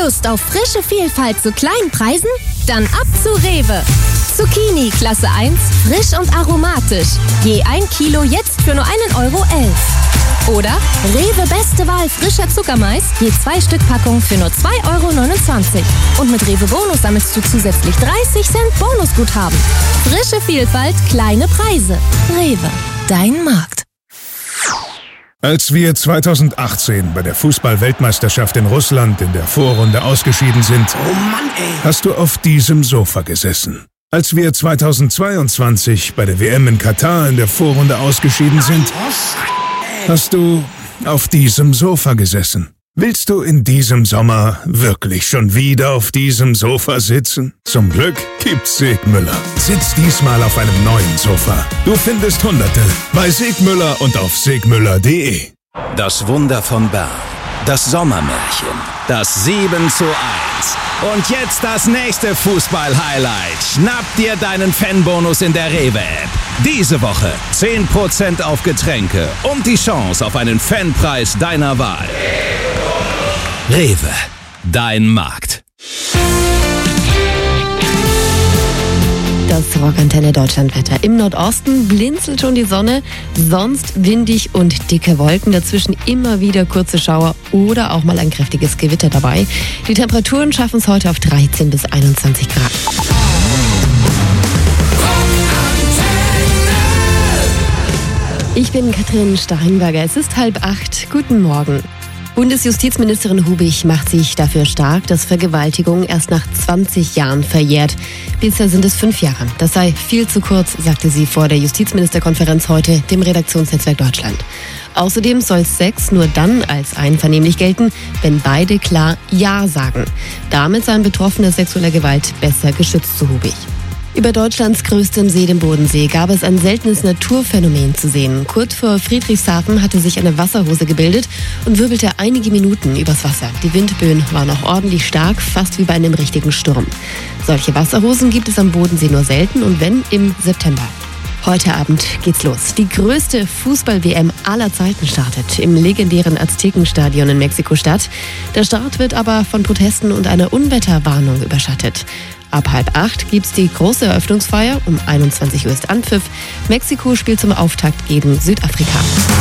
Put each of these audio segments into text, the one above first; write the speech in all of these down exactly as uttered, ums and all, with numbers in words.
Lust auf frische Vielfalt zu kleinen Preisen? Dann ab zu Rewe. Zucchini Klasse eins, frisch und aromatisch. Je ein Kilo jetzt für nur einen Euro elf. Oder Rewe Beste Wahl frischer Zuckermais, je zwei Stück Packung für nur zwei Euro neunundzwanzig. Und mit Rewe Bonus sammelst du zusätzlich dreißig Cent Bonusguthaben. Frische Vielfalt, kleine Preise. Rewe, dein Markt. Als wir zweitausendachtzehn bei der Fußball-Weltmeisterschaft in Russland in der Vorrunde ausgeschieden sind, oh Mann, ey. hast du auf diesem Sofa gesessen. Als wir zweitausendzweiundzwanzig bei der W M in Katar in der Vorrunde ausgeschieden sind, hast du auf diesem Sofa gesessen. Willst du in diesem Sommer wirklich schon wieder auf diesem Sofa sitzen? Zum Glück gibt's Segmüller. Sitz diesmal auf einem neuen Sofa. Du findest Hunderte bei Segmüller und auf segmüller punkt de. Das Wunder von Bern. Das Sommermärchen. Das sieben zu eins. Und jetzt das nächste Fußball-Highlight. Schnapp dir deinen Fanbonus in der Rewe-App. Diese Woche zehn Prozent auf Getränke und die Chance auf einen Fanpreis deiner Wahl. Rewe, dein Markt. Das Rockantenne Deutschlandwetter. Im Nordosten blinzelt schon die Sonne, sonst windig und dicke Wolken. Dazwischen immer wieder kurze Schauer oder auch mal ein kräftiges Gewitter dabei. Die Temperaturen schaffen es heute auf dreizehn bis einundzwanzig Grad. Ich bin Katrin Steinberger. Es ist halb acht. Guten Morgen. Bundesjustizministerin Hubich macht sich dafür stark, dass Vergewaltigung erst nach zwanzig Jahren verjährt. Bisher sind es fünf Jahre. Das sei viel zu kurz, sagte sie vor der Justizministerkonferenz heute dem Redaktionsnetzwerk Deutschland. Außerdem soll Sex nur dann als einvernehmlich gelten, wenn beide klar Ja sagen. Damit seien Betroffene sexueller Gewalt besser geschützt, so Hubich. Über Deutschlands größtem See, dem Bodensee, gab es ein seltenes Naturphänomen zu sehen. Kurz vor Friedrichshafen hatte sich eine Wasserhose gebildet und wirbelte einige Minuten übers Wasser. Die Windböen waren auch ordentlich stark, fast wie bei einem richtigen Sturm. Solche Wasserhosen gibt es am Bodensee nur selten und wenn, im September. Heute Abend geht's los. Die größte Fußball-W M aller Zeiten startet im legendären Aztekenstadion in Mexiko-Stadt. Der Start wird aber von Protesten und einer Unwetterwarnung überschattet. Ab halb acht gibt's die große Eröffnungsfeier. Um einundzwanzig Uhr ist Anpfiff. Mexiko spielt zum Auftakt gegen Südafrika.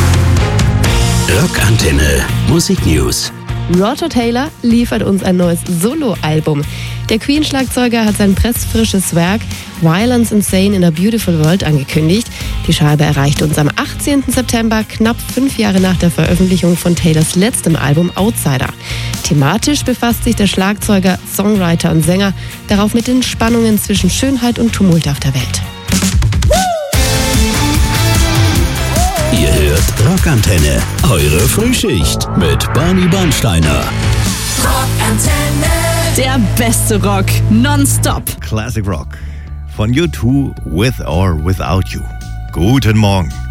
Rockantenne Musiknews. Roger Taylor liefert uns ein neues Soloalbum. Der Queen-Schlagzeuger hat sein pressfrisches Werk Violence Insane in a Beautiful World angekündigt. Die Scheibe erreichte uns am achtzehnten September, knapp fünf Jahre nach der Veröffentlichung von Taylors letztem Album Outsider. Thematisch befasst sich der Schlagzeuger, Songwriter und Sänger darauf mit den Spannungen zwischen Schönheit und Tumult auf der Welt. Ihr hört Rockantenne, eure Frühschicht mit Barney Bernsteiner. Rockantenne. Der beste Rock, nonstop. Classic Rock von U zwei, With or Without You. Guten Morgen.